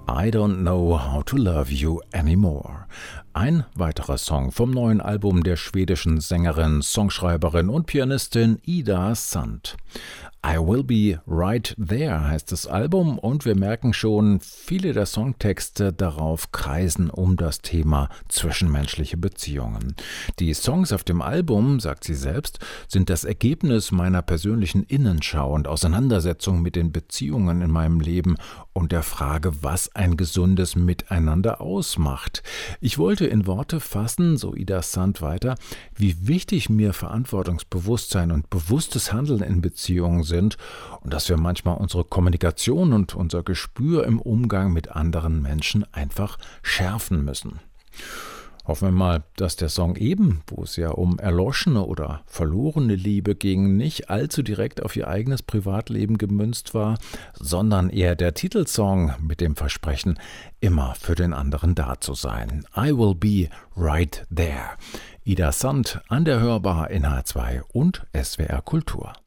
I Don't Know How to Love You Anymore. Ein weiterer Song vom neuen Album der schwedischen Sängerin, Songschreiberin und Pianistin Ida Sand. I Will Be Right There heißt das Album und wir merken schon, viele der Songtexte darauf kreisen um das Thema zwischenmenschliche Beziehungen. Die Songs auf dem Album, sagt sie selbst, sind das Ergebnis meiner persönlichen Innenschau und Auseinandersetzung mit den Beziehungen in meinem Leben und der Frage, was ein gesundes Miteinander ausmacht. Ich wollte in Worte fassen, so Ida Sand weiter, wie wichtig mir Verantwortungsbewusstsein und bewusstes Handeln in Beziehungen sind und dass wir manchmal unsere Kommunikation und unser Gespür im Umgang mit anderen Menschen einfach schärfen müssen. Hoffen wir mal, dass der Song eben, wo es ja um erloschene oder verlorene Liebe ging, nicht allzu direkt auf ihr eigenes Privatleben gemünzt war, sondern eher der Titelsong mit dem Versprechen, immer für den anderen da zu sein. I Will Be Right There. Ida Sand an der Hörbar in H2 und SWR Kultur.